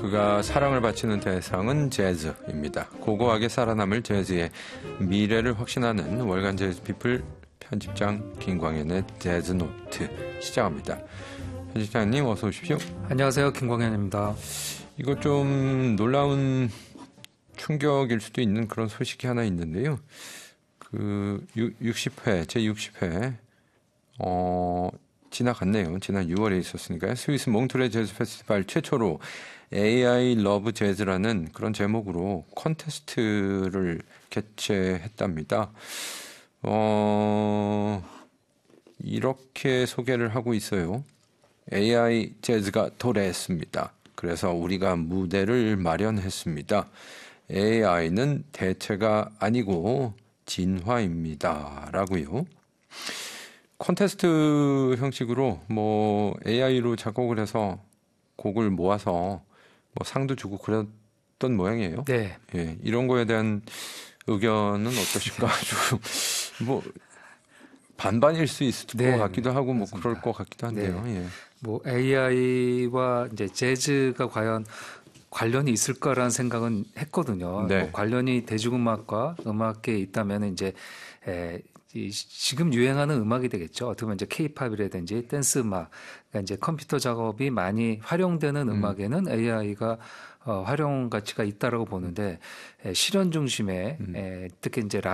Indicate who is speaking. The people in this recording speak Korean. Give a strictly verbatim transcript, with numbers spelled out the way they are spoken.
Speaker 1: 그가 사랑을 바치는 대상은 재즈입니다. 고고하게 살아남을 재즈의 미래를 확신하는 월간 재즈피플 편집장 김광현의 재즈노트 시작합니다. 편집장님 어서 오십시오.
Speaker 2: 안녕하세요. 김광현입니다.
Speaker 1: 이거 좀 놀라운 충격일 수도 있는 그런 소식이 하나 있는데요. 그 육십 회, 제육십 회 어, 지나갔네요. 지난 유월에 있었으니까요. 스위스 몽트레 재즈 페스티벌 최초로 에이아이 러브 재즈라는 그런 제목으로 콘테스트를 개최했답니다. 어, 이렇게 소개를 하고 있어요. 에이아이 재즈가 도래했습니다. 그래서 우리가 무대를 마련했습니다. 에이아이는 대체가 아니고 진화입니다. 라고요. 콘테스트 형식으로 뭐 에이아이로 작곡을 해서 곡을 모아서 뭐 상도 주고 그랬던 모양이에요.
Speaker 2: 네.
Speaker 1: 예, 이런 거에 대한 의견은 어떠신가? 좀 뭐 반반일 수 있을 네, 것 같기도 하고 뭐 맞습니다. 그럴 것 같기도 한데요.
Speaker 2: 네.
Speaker 1: 예.
Speaker 2: 뭐 에이아이와 이제 재즈가 과연 관련이 있을까라는 생각은 했거든요.
Speaker 1: 네.
Speaker 2: 뭐 관련이 대중음악과 음악계에 있다면 이제 에, 이 지금 유행하는 음악이 되겠죠. 어떻게 보면 이제 K-팝이라든지 댄스 음악, 그러니까 이제 컴퓨터 작업이 많이 활용되는
Speaker 1: 음.
Speaker 2: 음악에는 에이아이가 어, 활용 가치가 있다라고 보는데 에, 실현 중심의
Speaker 1: 음.
Speaker 2: 에, 특히 이제